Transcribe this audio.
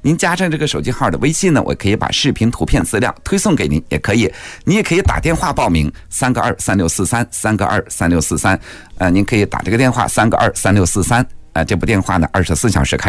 您加上这个手机号的微信呢，我可以把视频、图片资料推送给您，也可以。你也可以打电话报名，3个23643，3个23643。您可以打这个电话3个23643。这部电话呢24小时开。